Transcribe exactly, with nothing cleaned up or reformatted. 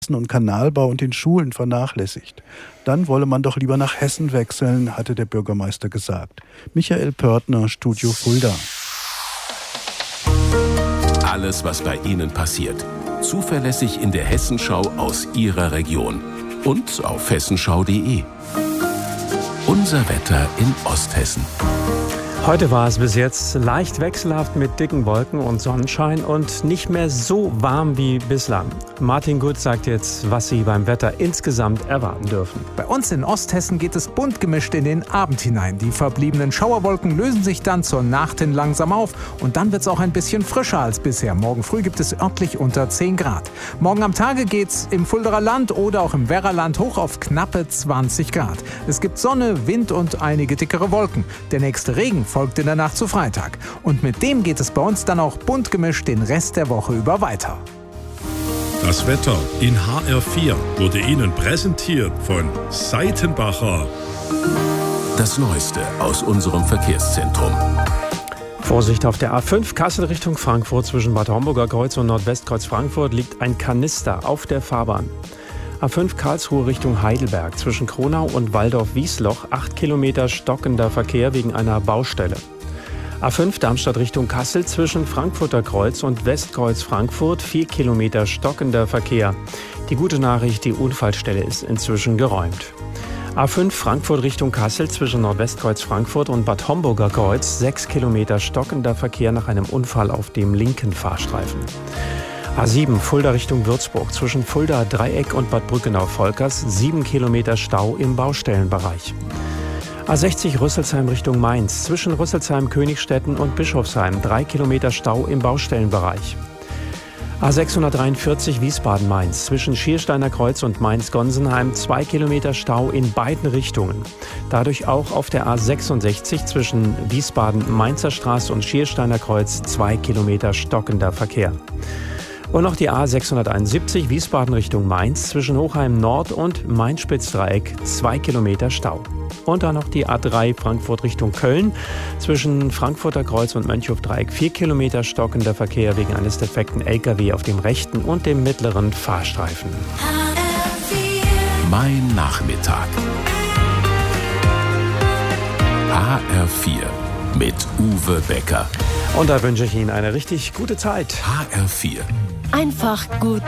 Straßen- und Kanalbau und den Schulen vernachlässigt. Dann wolle man doch lieber nach Hessen wechseln, hatte der Bürgermeister gesagt. Michael Pörtner, Studio Fulda. Alles, was bei Ihnen passiert. Zuverlässig in der Hessenschau aus Ihrer Region. Und auf hessenschau punkt de. Unser Wetter in Osthessen. Heute war es bis jetzt leicht wechselhaft mit dicken Wolken und Sonnenschein und nicht mehr so warm wie bislang. Martin Gut sagt jetzt, was Sie beim Wetter insgesamt erwarten dürfen. Bei uns in Osthessen geht es bunt gemischt in den Abend hinein. Die verbliebenen Schauerwolken lösen sich dann zur Nacht hin langsam auf und dann wird es auch ein bisschen frischer als bisher. Morgen früh gibt es örtlich unter zehn Grad. Morgen am Tage geht's im Fuldaer Land oder auch im Werraland hoch auf knappe zwanzig Grad. Es gibt Sonne, Wind und einige dickere Wolken. Der nächste Regen folgt in der Nacht zu Freitag. Und mit dem geht es bei uns dann auch bunt gemischt den Rest der Woche über weiter. Das Wetter in H R vier wurde Ihnen präsentiert von Seitenbacher. Das Neueste aus unserem Verkehrszentrum. Vorsicht auf der A fünf Kassel Richtung Frankfurt zwischen Bad Homburger Kreuz und Nordwestkreuz Frankfurt liegt ein Kanister auf der Fahrbahn. A fünf Karlsruhe Richtung Heidelberg zwischen Kronau und Waldorf-Wiesloch acht Kilometer stockender Verkehr wegen einer Baustelle. A fünf Darmstadt Richtung Kassel zwischen Frankfurter Kreuz und Westkreuz Frankfurt vier Kilometer stockender Verkehr. Die gute Nachricht, die Unfallstelle ist inzwischen geräumt. A fünf Frankfurt Richtung Kassel zwischen Nordwestkreuz Frankfurt und Bad Homburger Kreuz sechs Kilometer stockender Verkehr nach einem Unfall auf dem linken Fahrstreifen. A sieben Fulda Richtung Würzburg zwischen Fulda Dreieck und Bad Brückenau-Volkers sieben Kilometer Stau im Baustellenbereich. A sechzig Rüsselsheim Richtung Mainz zwischen Rüsselsheim, Königstetten und Bischofsheim drei Kilometer Stau im Baustellenbereich. A sechshundertdreiundvierzig Wiesbaden-Mainz zwischen Schiersteiner Kreuz und Mainz-Gonsenheim zwei Kilometer Stau in beiden Richtungen. Dadurch auch auf der A sechsundsechzig zwischen Wiesbaden-Mainzer Straße und Schiersteiner Kreuz zwei Kilometer stockender Verkehr. Und noch die A sechshunderteinundsiebzig Wiesbaden Richtung Mainz zwischen Hochheim Nord und Main-Spitz-Dreieck zwei Kilometer Stau. Und dann noch die A drei Frankfurt Richtung Köln zwischen Frankfurter Kreuz und Mönchhof-Dreieck vier Kilometer stockender Verkehr wegen eines defekten L K W auf dem rechten und dem mittleren Fahrstreifen. Mein Nachmittag. H R vier mit Uwe Becker. Und da wünsche ich Ihnen eine richtig gute Zeit. H R vier. Einfach gut